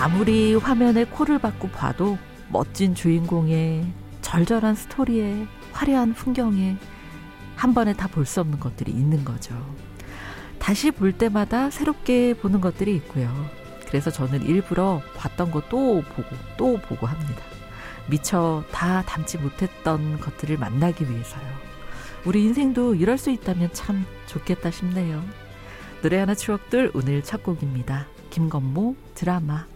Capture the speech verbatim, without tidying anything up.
아무리 화면에 코를 박고 봐도 멋진 주인공의 절절한 스토리에 화려한 풍경에 한 번에 다 볼 수 없는 것들이 있는 거죠. 다시 볼 때마다 새롭게 보는 것들이 있고요. 그래서 저는 일부러 봤던 거 또 보고 또 보고 합니다. 미처 다 담지 못했던 것들을 만나기 위해서요. 우리 인생도 이럴 수 있다면 참 좋겠다 싶네요. 노래 하나 추억들 오늘 첫 곡입니다. 김건모 드라마.